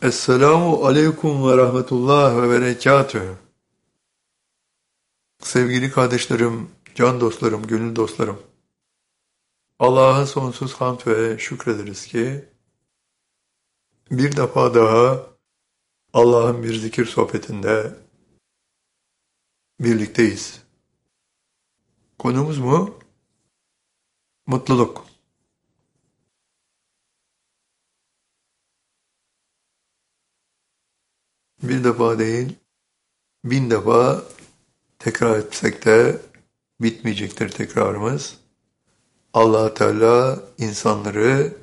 Esselamu aleyküm ve rahmetullah ve berekatühü. Sevgili kardeşlerim, can dostlarım, gönül dostlarım. Allah'a sonsuz hamd ve şükrederiz ki bir defa daha Allah'ın bir zikir sohbetinde birlikteyiz. Konumuz mu? Mutluluk. Bir defa değil, bin defa tekrar etsek de bitmeyecektir tekrarımız. Allah Teala insanları